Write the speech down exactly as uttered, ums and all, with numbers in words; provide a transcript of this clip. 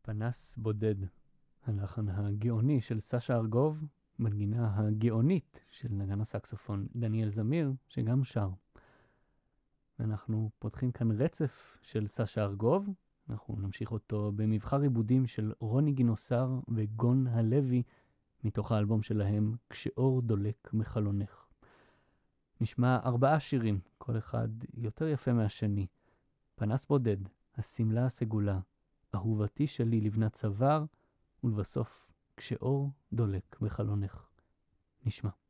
פנס בודד, הלחן הגאוני של סשה ארגוב, מנגינה הגאונית של נגן הסקסופון דניאל זמיר, שגם שר. ואנחנו פותחים כאן רצף של סשה ארגוב, אנחנו נמשיך אותו במבחר עיבודים של רוני גינוסר וגון הלוי, מתוך האלבום שלהם כשאור דולק מחלונך. נשמע ארבעה שירים, כל אחד יותר יפה מהשני. פנס בודד, הסמלה הסגולה, אהובתי שלי לבנת צוואר, ולבסוף כשאור דולק מחלונך. נשמע.